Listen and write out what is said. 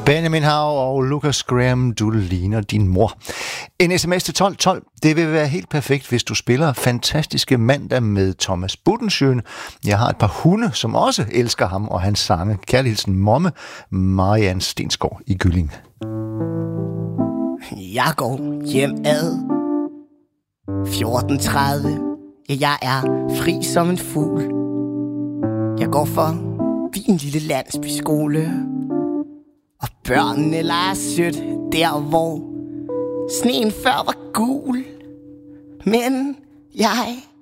Benjamin Hav og Lucas Graham, du ligner din mor. En sms til 1212, det vil være helt perfekt, hvis du spiller Fantastiske Mandag med Thomas Budensjøen. Jeg har et par hunde, som også elsker ham og hans sange. Kærlig hilsen, Momme, Marianne Stensgaard i Gylling. Jeg går hjem ad 14:30. Ja, jeg er fri som en fugl. Jeg går forbi en lille landsbyskole, og børnene leger sødt der, hvor sneen før var gul. Men jeg